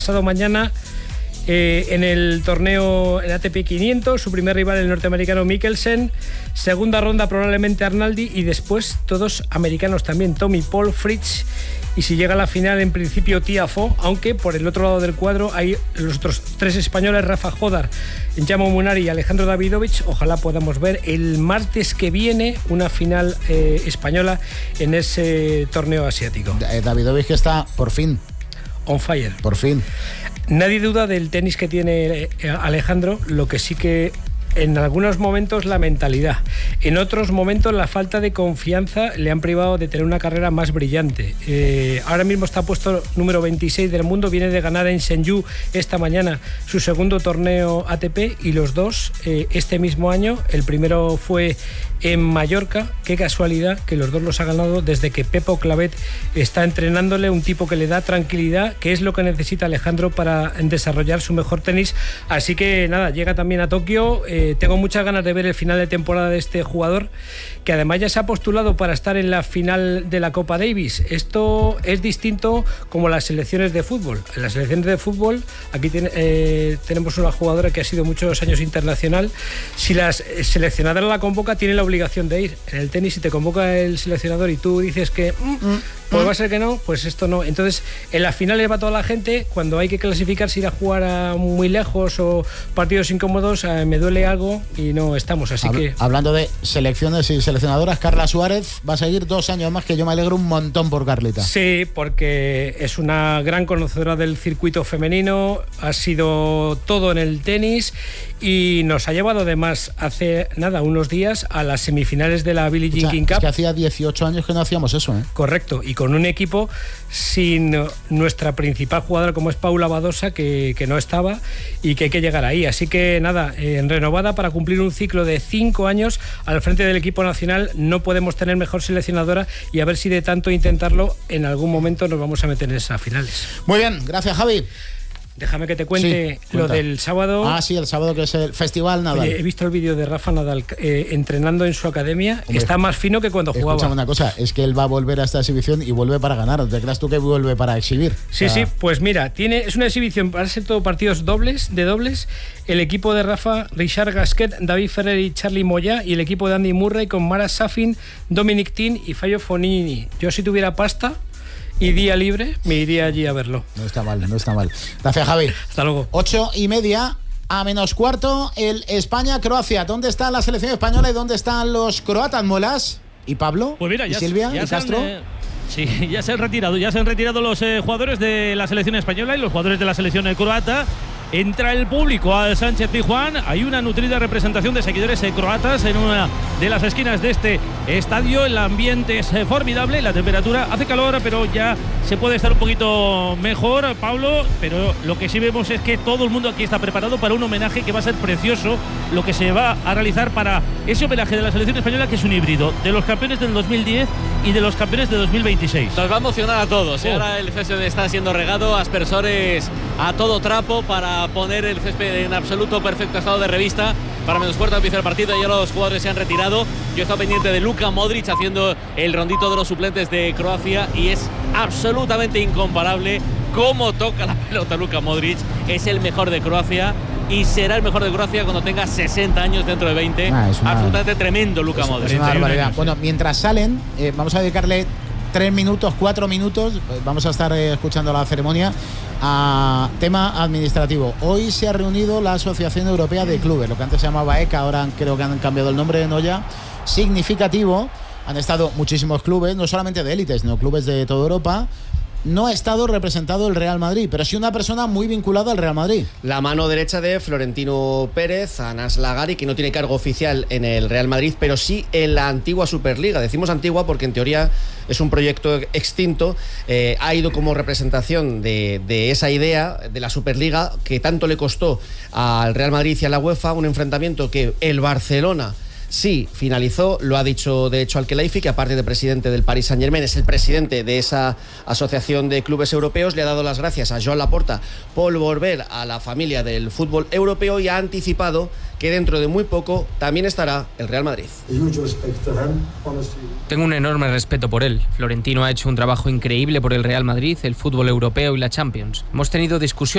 Pasado mañana en el torneo el ATP 500, su primer rival el norteamericano Mikkelsen, segunda ronda probablemente Arnaldi y después todos americanos también, Tommy Paul, Fritz y si llega a la final en principio Tiafoe, aunque por el otro lado del cuadro hay los otros tres españoles, Rafa Jodar, Jaume Munari y Alejandro Davidovich. Ojalá podamos ver el martes que viene una final española en ese torneo asiático. Davidovich que está por fin on fire. Por fin. Nadie duda del tenis que tiene Alejandro, lo que sí que en algunos momentos la mentalidad, en otros momentos la falta de confianza le han privado de tener una carrera más brillante. Ahora mismo está puesto número 26 del mundo, viene de ganar en Shenzhen esta mañana su segundo torneo ATP y los dos este mismo año, el primero fue en Mallorca, qué casualidad que los dos los ha ganado desde que Pepo Clavet está entrenándole, un tipo que le da tranquilidad, que es lo que necesita Alejandro para desarrollar su mejor tenis. Así que nada, llega también a Tokio. Tengo muchas ganas de ver el final de temporada de este jugador, que además ya se ha postulado para estar en la final de la Copa Davis. Esto es distinto como las selecciones de fútbol. En las selecciones de fútbol, aquí tenemos una jugadora que ha sido muchos años internacional. Si la seleccionadora la convoca, tiene la obligación de ir. En el tenis, si te convoca el seleccionador y tú dices que pues va a ser que no, pues esto no. Entonces, en las finales va toda la gente. Cuando hay que clasificarse, ir a jugar a muy lejos o partidos incómodos, me duele algo y no estamos. Así que... Hablando de selecciones y seleccionadoras, Carla Suárez va a seguir 2 años más, que yo me alegro un montón por Carlita. Sí, porque es una gran conocedora del circuito femenino, ha sido todo en el tenis y nos ha llevado además hace nada, unos días, a las semifinales de la Billie Jean King Cup. Es que hacía 18 años que no hacíamos eso, ¿eh? Correcto, y con un equipo sin nuestra principal jugadora como es Paula Badosa, que no estaba y que hay que llegar ahí. Así que nada, renovada para cumplir un ciclo de 5 años al frente del equipo nacional. No podemos tener mejor seleccionadora y a ver si de tanto intentarlo en algún momento nos vamos a meter en esas finales. Muy bien, gracias Javi. Déjame que te cuente lo del sábado. Ah, sí, el sábado, que es el Festival Nadal. Oye, he visto el vídeo de Rafa Nadal entrenando en su academia. Hombre, está más fino que cuando jugaba. Escúchame una cosa, es que él va a volver a esta exhibición y vuelve para ganar. ¿No te creas tú que vuelve para exhibir? Sí, sí, pues mira, es una exhibición para ser todo partidos de dobles. El equipo de Rafa, Richard Gasquet, David Ferrer y Charlie Moya, y el equipo de Andy Murray con Mara Safin, Dominic Thiem y Fabio Fognini. Yo, si tuviera pasta y día libre, me iría allí a verlo. No está mal, no está mal. Gracias, Javi. Hasta luego. 8:30 a -4, el España-Croacia. ¿Dónde está la selección española y dónde están los croatas, Molas? ¿Y Pablo? Pues mira, ¿Y Silvia? ¿Y Castro? Sí, ya se han retirado los jugadores de la selección española y los jugadores de la selección croata. Entra el público al Sánchez Pizjuán. Hay una nutrida representación de seguidores croatas en una de las esquinas de este estadio. El ambiente es formidable, la temperatura hace calor, pero ya se puede estar un poquito mejor, Pablo. Pero lo que sí vemos es que todo el mundo aquí está preparado para un homenaje que va a ser precioso, lo que se va a realizar para ese homenaje de la selección española, que es un híbrido de los campeones del 2010 y de los campeones de 2026. Nos va a emocionar a todos. Ahora el césped está siendo regado, aspersores a todo trapo para poner el césped en absoluto perfecto estado de revista. Para -4 empieza el partido, ya los jugadores se han retirado. Yo he estado pendiente de Luka Modric haciendo el rondito de los suplentes de Croacia y es absolutamente incomparable cómo toca la pelota Luka Modric. Es el mejor de Croacia y será el mejor de Croacia cuando tenga 60 años dentro de 20. Absolutamente tremendo Luka Modric. Es una barbaridad. Bueno, mientras salen, vamos a dedicarle 3 minutos, 4 minutos, vamos a estar escuchando la ceremonia, a tema administrativo. Hoy se ha reunido la Asociación Europea de Clubes, lo que antes se llamaba ECA, ahora creo que han cambiado el nombre, ¿no? Ya significativo. Han estado muchísimos clubes, no solamente de élite, sino clubes de toda Europa. No ha estado representado el Real Madrid, pero sí una persona muy vinculada al Real Madrid. La mano derecha de Florentino Pérez, Anas Lagari, que no tiene cargo oficial en el Real Madrid, pero sí en la antigua Superliga. Decimos antigua porque en teoría es un proyecto extinto. Ha ido como representación de esa idea de la Superliga, que tanto le costó al Real Madrid y a la UEFA, un enfrentamiento que el Barcelona sí finalizó. Lo ha dicho de hecho Al-Khelaifi, que aparte de presidente del Paris Saint-Germain es el presidente de esa asociación de clubes europeos. Le ha dado las gracias a Joan Laporta por volver a la familia del fútbol europeo y ha anticipado que dentro de muy poco también estará el Real Madrid. Tengo un enorme respeto por él. Florentino ha hecho un trabajo increíble por el Real Madrid, el fútbol europeo y la Champions. Hemos tenido discusiones